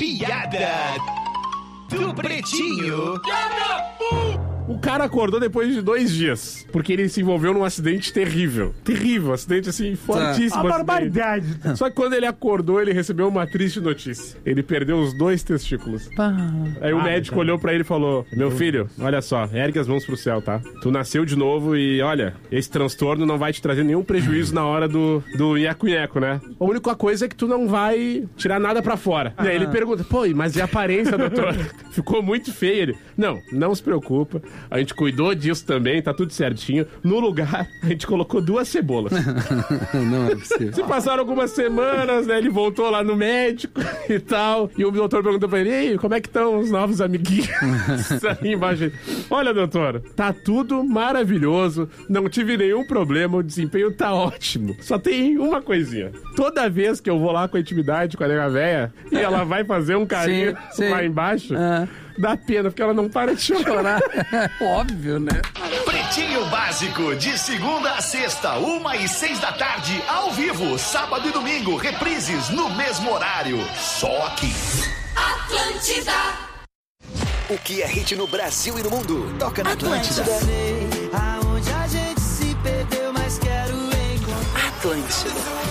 Piada do Pretinho. O cara acordou depois de 2 dias, porque ele se envolveu num acidente terrível. Terrível, acidente assim, fortíssimo. Uma barbaridade. Só que quando ele acordou, ele recebeu uma triste notícia. Ele perdeu os 2 testículos. Aí o médico olhou pra ele e falou: meu filho, olha só, ergue as mãos pro céu, tá? Tu nasceu de novo e olha, esse transtorno não vai te trazer nenhum prejuízo na hora do nheco-nheco, né? A única coisa é que tu não vai tirar nada pra fora. E aí ele pergunta: pô, mas e a aparência, doutor? Ficou muito feio. Ele: não se preocupa. A gente cuidou disso também, tá tudo certinho. No lugar, a gente colocou 2 cebolas. Não é possível. Se passaram algumas semanas, né? Ele voltou lá no médico e tal. E o doutor perguntou pra ele: ei, como é que estão os novos amiguinhos? Aí embaixo. Olha, doutor, tá tudo maravilhoso. Não tive nenhum problema, o desempenho tá ótimo. Só tem uma coisinha. Toda vez que eu vou lá com a intimidade com a nega véia e ela vai fazer um carinho lá embaixo, dá pena, porque ela não para de chorar. Óbvio, né? Pretinho Básico, de segunda a sexta, 1h06 da tarde, ao vivo, sábado e domingo, reprises no mesmo horário. Só aqui. Atlântida. O que é hit no Brasil e no mundo, toca na Atlântida. Aonde a gente se perdeu, mas quero encontrar. Atlântida.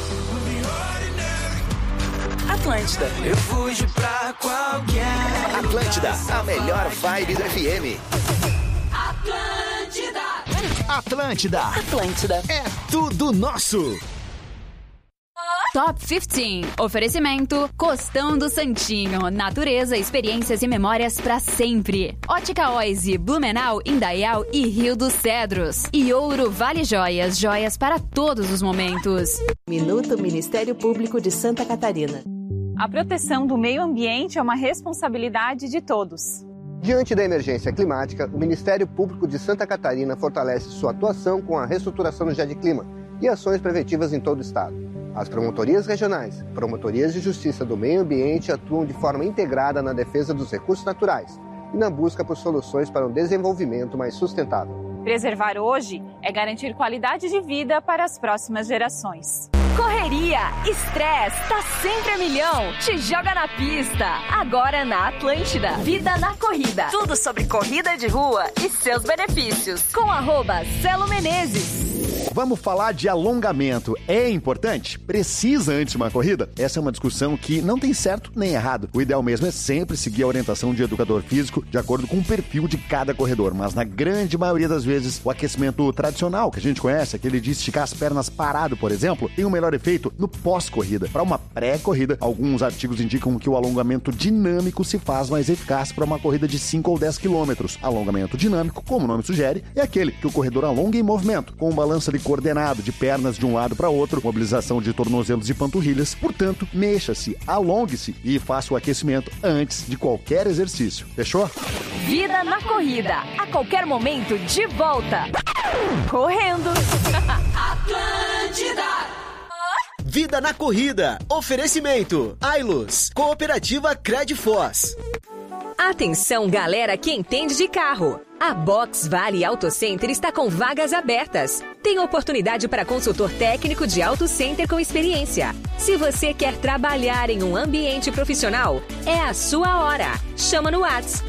Atlântida. Eu fujo pra qualquer. Atlântida, a melhor vibe do FM. Atlântida. Atlântida é tudo nosso. Top 15. Oferecimento Costão do Santinho. Natureza, experiências e memórias pra sempre. Ótica Oise, Blumenau, Indaial e Rio dos Cedros. E Ouro Vale Joias. Joias para todos os momentos. Minuto Ministério Público de Santa Catarina. A proteção do meio ambiente é uma responsabilidade de todos. Diante da emergência climática, o Ministério Público de Santa Catarina fortalece sua atuação com a reestruturação do GEDclima e ações preventivas em todo o estado. As promotorias regionais, promotorias de justiça do meio ambiente atuam de forma integrada na defesa dos recursos naturais e na busca por soluções para um desenvolvimento mais sustentável. Preservar hoje é garantir qualidade de vida para as próximas gerações. Correria, estresse, tá sempre a milhão. Te joga na pista. Agora na Atlântida. Vida na corrida. Tudo sobre corrida de rua e seus benefícios. Com @Celo Menezes. Vamos falar de alongamento. É importante? Precisa antes de uma corrida? Essa é uma discussão que não tem certo nem errado. O ideal mesmo é sempre seguir a orientação de educador físico de acordo com o perfil de cada corredor. Mas na grande maioria das vezes, o aquecimento tradicional que a gente conhece, aquele de esticar as pernas parado, por exemplo, tem um melhor efeito no pós-corrida. Para uma pré-corrida, alguns artigos indicam que o alongamento dinâmico se faz mais eficaz para uma corrida de 5 ou 10 quilômetros. Alongamento dinâmico, como o nome sugere, é aquele que o corredor alonga em movimento, com um balanço ali coordenado de pernas de um lado para outro, mobilização de tornozelos e panturrilhas. Portanto, mexa-se, alongue-se e faça o aquecimento antes de qualquer exercício. Fechou? Vida na corrida. A qualquer momento, de volta. Correndo. Atlântida. Vida na corrida. Oferecimento. Ailus. Cooperativa Credfoz. Atenção, galera que entende de carro. A Box Vale Auto Center está com vagas abertas. Tem oportunidade para consultor técnico de Auto Center com experiência. Se você quer trabalhar em um ambiente profissional, é a sua hora. Chama no WhatsApp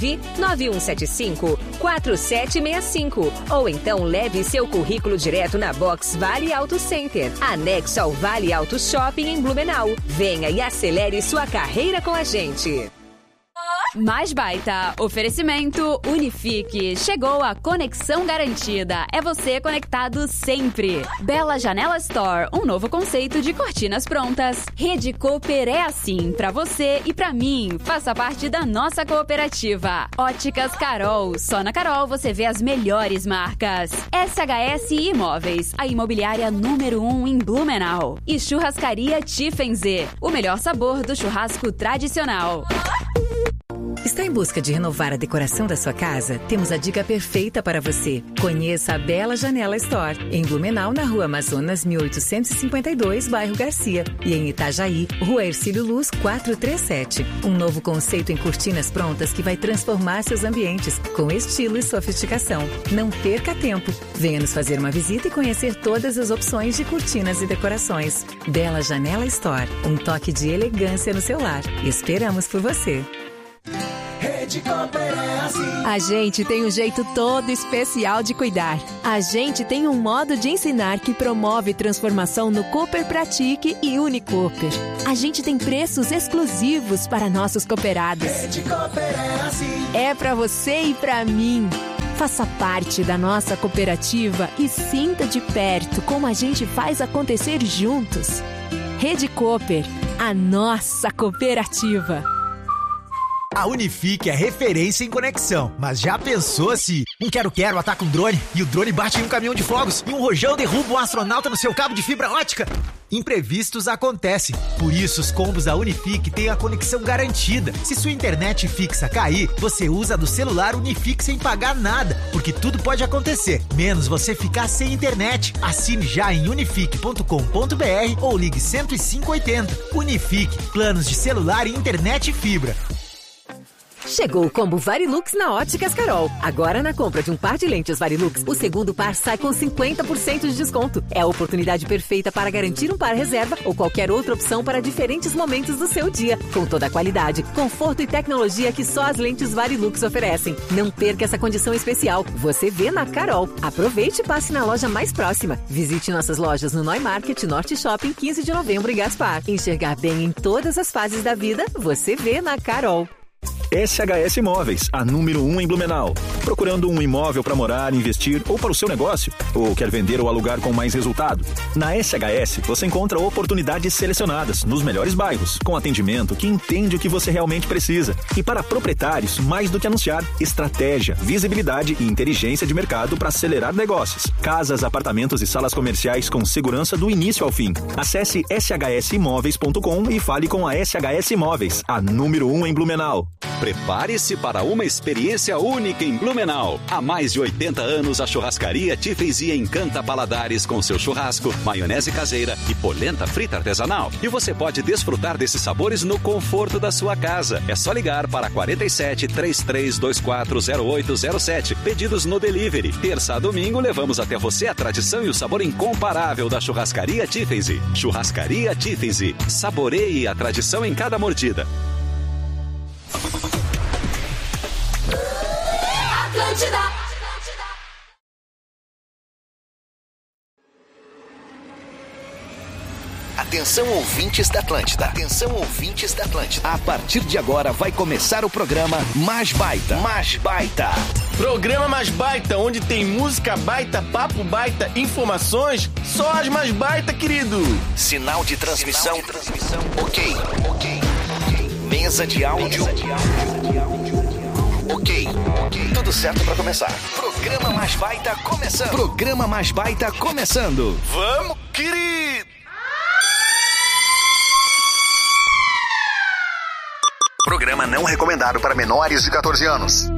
99175-4765 ou então leve seu currículo direto na Box Vale Auto Center, anexo ao Vale Auto Shopping em Blumenau. Venha e acelere sua carreira com a gente. Mais baita. Oferecimento Unifique. Chegou a conexão garantida. É você conectado sempre. Bela Janela Store. Um novo conceito de cortinas prontas. Rede Cooper é assim. Pra você e pra mim. Faça parte da nossa cooperativa. Óticas Carol. Só na Carol você vê as melhores marcas. SHS Imóveis. A imobiliária número 1 em Blumenau. E Churrascaria Tiffenze. O melhor sabor do churrasco tradicional. Está em busca de renovar a decoração da sua casa? Temos a dica perfeita para você. Conheça a Bela Janela Store, em Blumenau, na Rua Amazonas 1852, bairro Garcia, e em Itajaí, Rua Hercílio Luz 437. Um novo conceito em cortinas prontas que vai transformar seus ambientes com estilo e sofisticação. Não perca tempo. Venha nos fazer uma visita e conhecer todas as opções de cortinas e decorações. Bela Janela Store, um toque de elegância no seu lar. Esperamos por você. Rede Cooper é assim. A gente tem um jeito todo especial de cuidar. A gente tem um modo de ensinar que promove transformação no Cooper Pratique e Unicooper. A gente tem preços exclusivos para nossos cooperados. Rede Cooper é assim. É para você e para mim. Faça parte da nossa cooperativa e sinta de perto como a gente faz acontecer juntos. Rede Cooper, a nossa cooperativa. A Unifique é referência em conexão, mas já pensou se um quero-quero ataca um drone e o drone bate em um caminhão de fogos e um rojão derruba um astronauta no seu cabo de fibra ótica? Imprevistos acontecem, por isso os combos da Unifique têm a conexão garantida. Se sua internet fixa cair, você usa do celular Unifique sem pagar nada, porque tudo pode acontecer, menos você ficar sem internet. Assine já em unifique.com.br ou ligue 10580. Unifique, planos de celular e internet fibra. Chegou o combo Varilux na Óticas Carol. Agora, na compra de um par de lentes Varilux, o segundo par sai com 50% de desconto. É a oportunidade perfeita para garantir um par reserva ou qualquer outra opção para diferentes momentos do seu dia. Com toda a qualidade, conforto e tecnologia que só as lentes Varilux oferecem. Não perca essa condição especial. Você vê na Carol. Aproveite e passe na loja mais próxima. Visite nossas lojas no Neumarket, Norte Shopping, 15 de novembro e Gaspar. Enxergar bem em todas as fases da vida, você vê na Carol. SHS Imóveis, a número 1 em Blumenau. Procurando um imóvel para morar, investir ou para o seu negócio? Ou quer vender ou alugar com mais resultado? Na SHS, você encontra oportunidades selecionadas nos melhores bairros, com atendimento que entende o que você realmente precisa. E para proprietários, mais do que anunciar, estratégia, visibilidade e inteligência de mercado para acelerar negócios. Casas, apartamentos e salas comerciais com segurança do início ao fim. Acesse shsimóveis.com e fale com a SHS Imóveis, a número 1 em Blumenau. Prepare-se para uma experiência única em Blumenau. Há mais de 80 anos, a churrascaria Tiffany encanta paladares com seu churrasco, maionese caseira e polenta frita artesanal. E você pode desfrutar desses sabores no conforto da sua casa. É só ligar para 47 3324 0807. Pedidos no delivery. Terça a domingo, levamos até você a tradição e o sabor incomparável da churrascaria Tiffany. Churrascaria Tiffany. Saboreie a tradição em cada mordida. Atlântida. Atenção, ouvintes da Atlântida. Atenção, ouvintes da Atlântida. A partir de agora vai começar o programa Mais Baita. Mais Baita. Programa Mais Baita, onde tem música baita, papo baita, informações, só as mais baita, querido. Sinal de transmissão. Ok. Mesa de áudio. Ok. Tudo certo pra começar. Programa Mais Baita começando. Programa Mais Baita começando. Vamos, querido. Programa não recomendado para menores de 14 anos.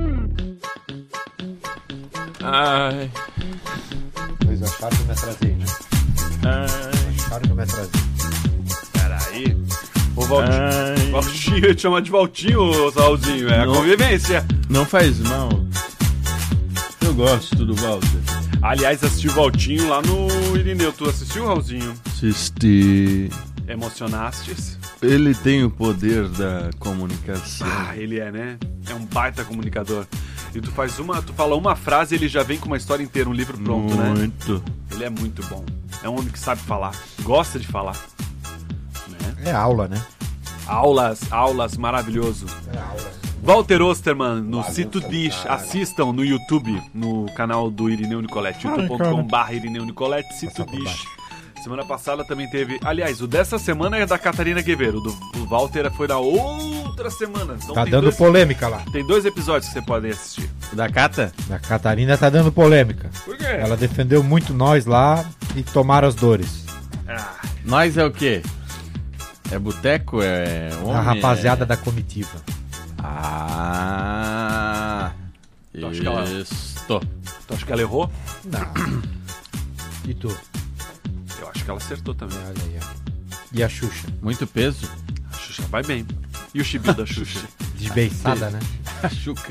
Ai. Vocês acharam que eu me atrasei, né? Acharam que eu me atrasei. Peraí. Ô, Valtinho. Valtinho, eu te chamo de Valtinho, Raulzinho. É a convivência. Não faz mal. Eu gosto do Walter. Aliás, assisti o Valtinho lá no Irineu. Tu assistiu, Raulzinho? Assisti. Emocionastes? Ele tem o poder da comunicação. Ah, ele é, né? É um baita comunicador. E tu fala uma frase e ele já vem com uma história inteira, um livro pronto, né? Muito. Ele é muito bom. É um homem que sabe falar. Gosta de falar. É aula, né? Aulas, maravilhoso. É aula. Walter Osterman, no Cito Dish. Assistam no YouTube, no canal do Irineu Nicoletti. youtube.com/Irineu Nicoletti, Cito Dish. Semana passada também teve... Aliás, o dessa semana é da Catarina Guevara. O do Walter foi da outra semana. Então tá dando polêmica lá. Tem 2 episódios que você pode assistir. Da Cata? Da Catarina tá dando polêmica. Por quê? Ela defendeu muito nós lá e tomaram as dores. Nós é o quê? É boteco? É homem? A rapaziada da comitiva. Isso. Tu acha que ela errou? Não. E tu? Eu acho que ela acertou também. Olha aí, ó. E a Xuxa? Muito peso? A Xuxa vai bem. E o chibio da Xuxa? Desbeiçada, né? A Xuca.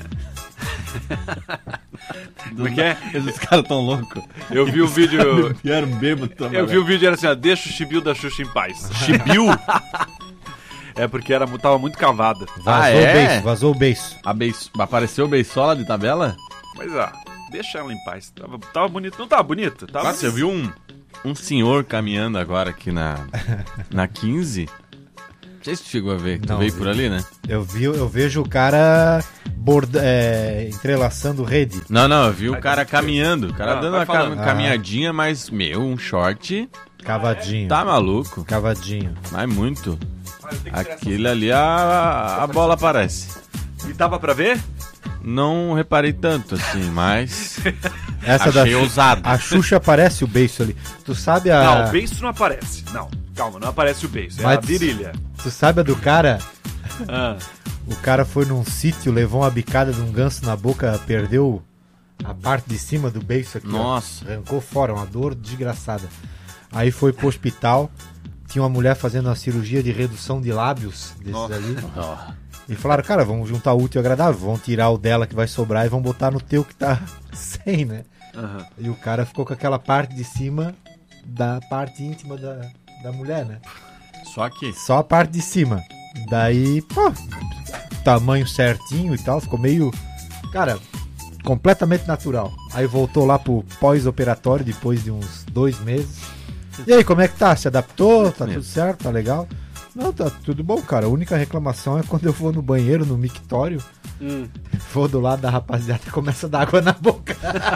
Como é que é? Esses caras tão loucos. Eu vi o vídeo... Vieram bêbado também. Eu vi o vídeo e era assim, ó, deixa o chibio da Xuxa em paz. Chibio? É porque tava muito cavada. Vazou o beiço. Apareceu o beisola de tabela? Mas deixa ela em paz. Tava bonito. Não tava bonito? Tava... Você viu um senhor caminhando agora aqui na 15? Não sei se tu chegou a ver. Tu veio por ali, né? Eu vejo o cara entrelaçando rede. Não, eu vi o cara caminhando. O cara dando uma caminhadinha, mas, um short... Cavadinho. Tá maluco? Cavadinho. Mas muito. Aquilo ali, a bola aparece. E dava pra ver? Não reparei tanto, assim, mas... Essa achei ousado. A Xuxa aparece o beiço ali. Tu sabe Não, o beiço não aparece. Não, calma, não aparece o beiço. É a virilha. Tu sabe a do cara? O cara foi num sítio, levou uma bicada de um ganso na boca, perdeu a parte de cima do beiço aqui. Nossa. Ó, arrancou fora, uma dor desgraçada. Aí foi pro hospital, tinha uma mulher fazendo uma cirurgia de redução de lábios desses ali. E falaram, cara, vamos juntar o útil e agradável, vamos tirar o dela que vai sobrar e vamos botar no teu que tá sem, né? E o cara ficou com aquela parte de cima da parte íntima da mulher, né? Só a parte de cima. Daí, tamanho certinho e tal, ficou meio, cara, completamente natural. Aí voltou lá pro pós-operatório depois de uns 2 meses. E aí, como é que tá? Se adaptou? Tá tudo certo? Tá legal? Não, tá tudo bom, cara. A única reclamação é quando eu vou no banheiro, no mictório, vou do lado da rapaziada e começa a dar água na boca.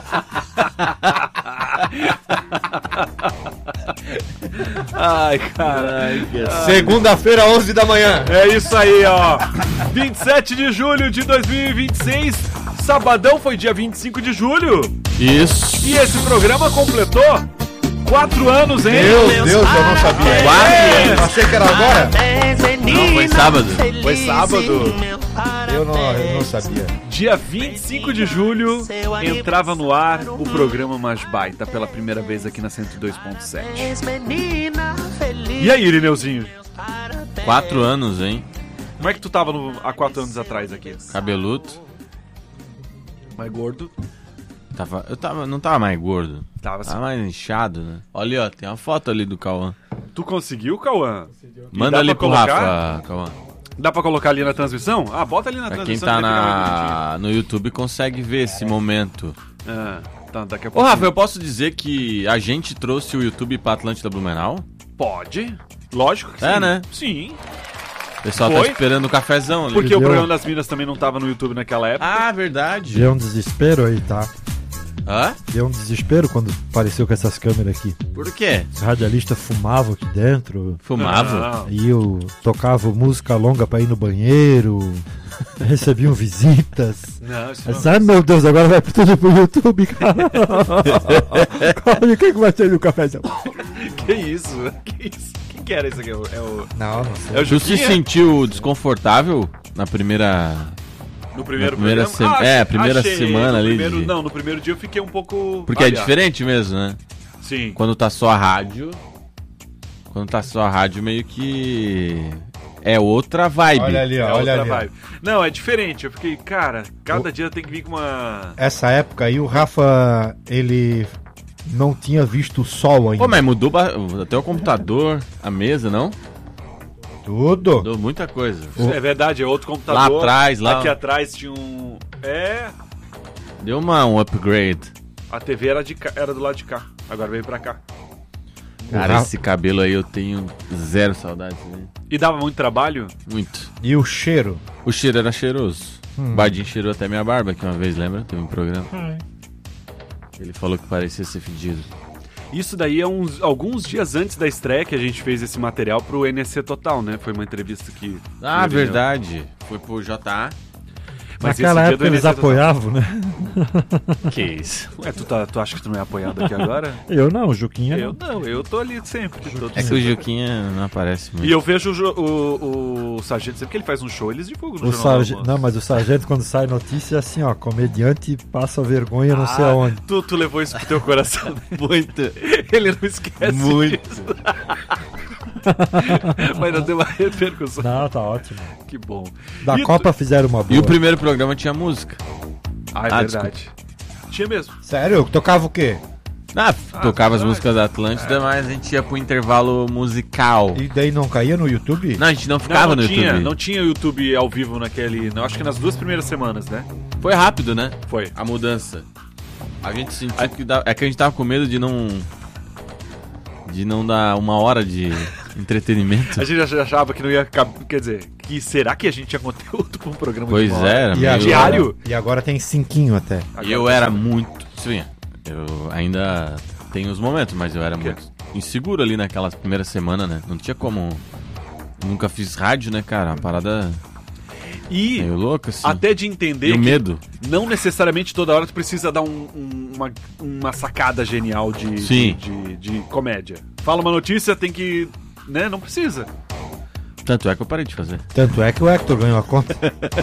Ai, caralho. Segunda-feira, 11 da manhã. É isso aí, ó. 27 de julho de 2026. Sabadão foi dia 25 de julho. Isso. E esse programa completou 4 anos, hein? Meu Deus, eu não sabia. 4 anos? Achei que era agora. Não, foi sábado. Foi sábado. Eu não sabia. Dia 25 de julho entrava no ar o programa Mais Baita pela primeira vez aqui na 102.7. E aí, Irineuzinho? 4 anos, hein? Como é que tu tava há 4 anos atrás aqui? Cabeludo. Mais gordo. Não tava mais gordo. Tava mais inchado, né? Olha, ó, tem uma foto ali do Cauã. Tu conseguiu, Cauã? Manda ali pro Rafa, Cauã. Dá pra colocar ali na transmissão? Bota ali na transmissão. Quem tá no YouTube consegue ver esse momento. Tá, daqui a Ô, pouco. Rafa, eu posso dizer que a gente trouxe o YouTube pra Atlântida Blumenau? Pode. Lógico que sim. É, né? Sim. O pessoal tá esperando o cafezão ali. Porque o programa das Minas também não tava no YouTube naquela época. Ah, verdade. Deu um desespero aí, tá? Hã? Deu um desespero quando apareceu com essas câmeras aqui. Por quê? Os radialistas fumavam aqui dentro. Fumavam? E eu tocava música longa pra ir no banheiro. Recebiam visitas. Ai, meu Deus, agora vai tudo pro YouTube, cara. Olha quem que vai sair do cafezão. Que isso? Quem que era isso aqui? Não sei. É o Tu se sentiu desconfortável na primeira... No primeiro primeira programa? Semana ali. Não, no primeiro dia eu fiquei um pouco... Porque é diferente mesmo, né? Sim. Quando tá só a rádio meio que... É outra vibe. Olha ali, ó. Olha ali. Vibe. Não, é diferente. Eu fiquei, cara, cada dia tem que vir com uma... Essa época aí o Rafa, ele não tinha visto o sol ainda. Pô, mas mudou até o computador, a mesa, não? Tudo. Mudou muita coisa. É verdade, é outro computador. Lá atrás, Aqui atrás tinha um... Deu um upgrade. A TV era do lado de cá. Agora veio pra cá. Cara, esse cabelo aí eu tenho zero saudades, né? E dava muito trabalho? Muito. E o cheiro? O cheiro era cheiroso. O Badinho cheirou até minha barba aqui uma vez, lembra? Teve um programa. Ele falou que parecia ser fedido. Isso daí é alguns dias antes da estreia que a gente fez esse material pro NSC Total, né? Foi uma entrevista que... verdade. Foi pro JA. Mas naquela esse dia época do eles MST apoiavam, né? Que isso? Ué, tu acha que tu não é apoiado aqui agora? Eu não, o Juquinha Eu não, eu tô ali sempre. É que o Juquinha não aparece muito. E eu vejo o Sargento, sempre que ele faz um show, eles divulgam no O jornal. sargento, não, mas o sargento, quando sai notícia, é assim, ó, comediante passa vergonha não sei aonde. Tu levou isso pro teu coração. Muito. Ele não esquece. Muito. Isso. Mas não deu uma repercussão. Não, tá ótimo. Que bom. Da Copa fizeram uma boa. E o primeiro programa tinha música. Ah, é verdade. Tinha mesmo. Sério? Tocava o quê? Tocava as músicas da Atlântida, mas a gente ia pro intervalo musical. E daí não caía no YouTube? Não, a gente não ficava no YouTube. Não tinha YouTube ao vivo naquele... Não, acho que nas 2 primeiras semanas, né? Foi rápido, né? Foi. A mudança. A gente sentiu que é que a gente tava com medo de não dar 1 hora de entretenimento. A gente achava que não ia... Quer dizer, que será que a gente tinha conteúdo pra um programa de 1 hora? Era, diário? E agora tem 5 até. E eu era muito... Sim, eu ainda tenho os momentos, mas eu era muito inseguro ali naquelas primeiras semanas, né? Não tinha como... Nunca fiz rádio, né, cara? Uma parada... E meio louca, assim. Até de entender e o medo. Não necessariamente toda hora tu precisa dar uma sacada genial de comédia. Fala uma notícia, tem que... né? Não precisa. Tanto é que eu parei de fazer. Tanto é que o Hector ganhou a conta.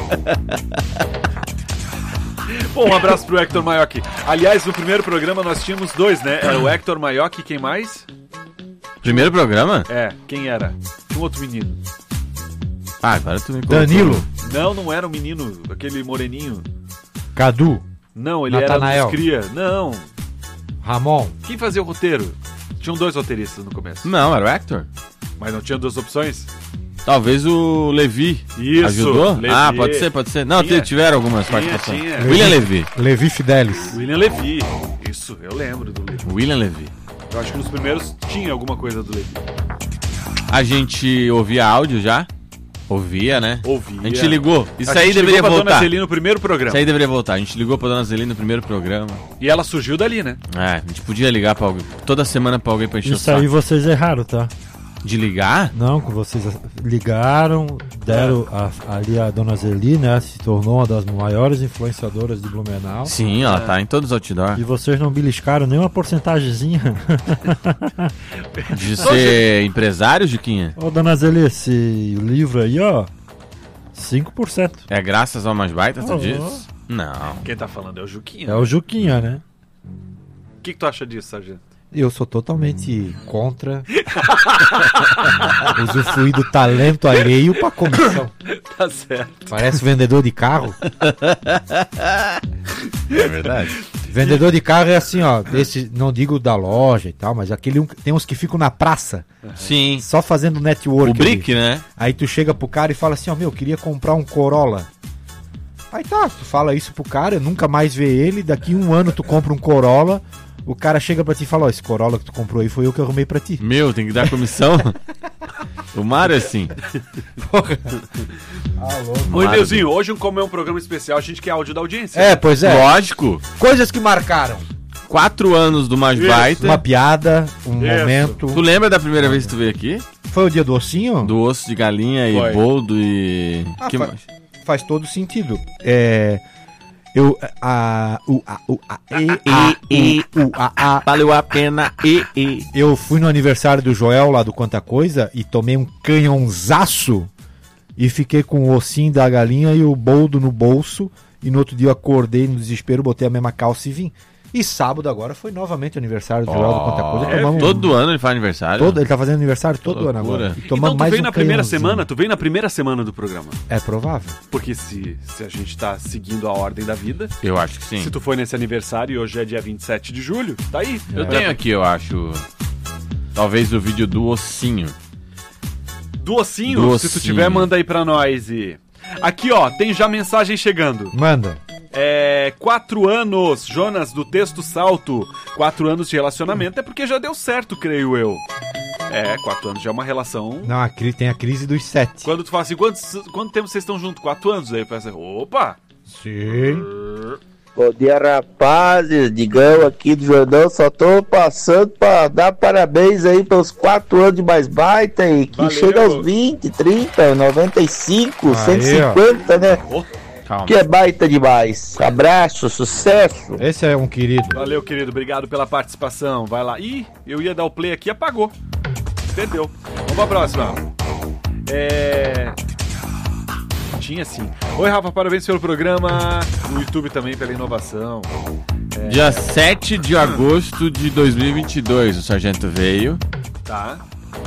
Bom, um abraço pro Hector Maiocchi. Aliás, no primeiro programa nós tínhamos 2, né? Era o Hector Maiocchi e quem mais? Primeiro programa? É, quem era? Tinha um outro menino. Ah, agora tu me colocou. Danilo. Não era um menino, aquele moreninho. Cadu. Não, ele Natanael. era dos cria. Não. Ramon. Quem fazia o roteiro? Tinham 2 roteiristas no começo. Não, era o Hector. Mas não tinha 2 opções? Talvez o Levi. Isso. Ajudou? Levi. Ah, pode ser. Não, tiveram algumas participações. William Levi. Levi Fidelis. William Levi. Isso, eu lembro do Levi. William Levi. Eu acho que nos primeiros tinha alguma coisa do Levi. A gente ouvia áudio já? Ouvia, né? Ouvia. A gente ligou. Isso a aí gente deveria ligou pra voltar. Dona Zeli no primeiro programa. Isso aí deveria voltar. A gente ligou pra Dona Zeli no primeiro programa. E ela surgiu dali, né? É, a gente podia ligar pra alguém, toda semana pra alguém pra encher o Isso saco. aí vocês erraram, tá? De ligar? Não, que vocês ligaram, deram ali a Dona Zeli, né? Se tornou uma das maiores influenciadoras de Blumenau. Sim, ela tá em todos os outdoor. E vocês não beliscaram nenhuma porcentagemzinha. De ser empresário, Juquinha? Ô, Dona Zeli, esse livro aí, ó, 5%. É graças ao Mais Baita, tu diz? Não. Quem tá falando é o Juquinha. É o Juquinha, né? O que tu acha disso, Sargento? Eu sou totalmente contra usufruir do talento alheio pra comissão. Tá certo. Parece vendedor de carro. É verdade. Vendedor de carro é assim, ó. Esse, não digo da loja e tal, mas aquele tem uns que ficam na praça. Sim. Só fazendo network. O brick, né? Aí tu chega pro cara e fala assim, ó, meu, eu queria comprar um Corolla. Aí tá, tu fala isso pro cara, nunca mais vê ele, daqui 1 ano tu compra um Corolla, o cara chega pra ti e fala, ó, esse Corolla que tu comprou aí foi eu que arrumei pra ti. Meu, tem que dar comissão? O Mário é assim. Porra. Ô, Ineuzinho, hoje como é um programa especial, a gente quer áudio da audiência. É, pois é. Lógico. Coisas que marcaram. 4 anos do Mais Baita. Uma piada, um momento. Tu lembra da primeira vez que tu veio aqui? Foi o dia do ossinho? Do osso de galinha Foi. E boldo e... Ah, que mais? Faz todo sentido. Valeu a pena. Eu fui no aniversário do Joel lá do Quanta Coisa e tomei um canhãozaço e fiquei com o ossinho da galinha e o boldo no bolso. E no outro dia eu acordei no desespero, botei a mesma calça e vim. E sábado agora foi novamente o aniversário do Joel do Quanta Coisa. Todo ano ele faz aniversário? Ele tá fazendo aniversário todo ano agora. E então tu veio na primeira semana? Tu veio na primeira semana do programa? É provável. Porque se a gente tá seguindo a ordem da vida... Eu acho que sim. Se tu foi nesse aniversário e hoje é dia 27 de julho, tá aí. Eu tenho aqui, eu acho... Talvez o vídeo do ossinho. Do ossinho? Se tu tiver, manda aí pra nós. Aqui, ó, tem já mensagem chegando. Manda. 4 anos, Jonas, do texto Salto. 4 anos de relacionamento é porque já deu certo, creio eu. 4 anos já é uma relação... Não, tem a crise dos 7. Quando tu fala assim, quanto tempo vocês estão juntos? 4 anos? Aí pensa, opa! Sim. Bom dia, rapazes. Digão aqui do Jordão. Só tô passando pra dar parabéns aí pelos 4 anos de Mais Baita e que chega aos 20, 30, 95, aí, 150, ó. né? Calma. Que é baita demais. Abraço, sucesso. Esse é um querido. Valeu, querido. Obrigado pela participação. Vai lá. Ih, eu ia dar o play aqui e apagou. Entendeu? Vamos pra próxima. Tinha sim. Oi, Rafa, parabéns pelo programa. No YouTube também pela inovação. Dia 7 de agosto de 2022 o sargento veio. Tá.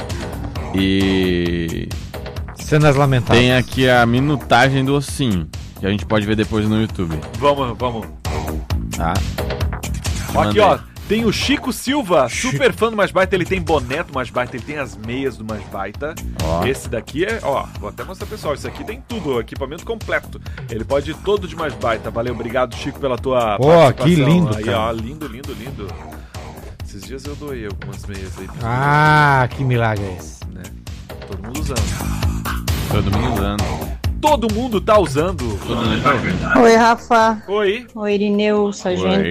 E... cenas lamentáveis. Tem aqui a minutagem do ossinho, que a gente pode ver depois no YouTube. Vamos. Tá. Aqui, ó. Tem o Chico Silva, super fã do Mais Baita. Ele tem boné do Mais Baita, ele tem as meias do Mais Baita. Esse daqui é, ó, vou até mostrar pro pessoal. Isso aqui tem tudo, equipamento completo. Ele pode ir todo de Mais Baita. Valeu, obrigado, Chico, pela tua participação. Que lindo, aí, cara. Ó, lindo. Esses dias eu doei algumas meias aí. Que milagre é esse? Né? Todo mundo usando. Todo mundo tá usando. Oi, Rafa. Oi. Oi, Irineu, sargento. Oi.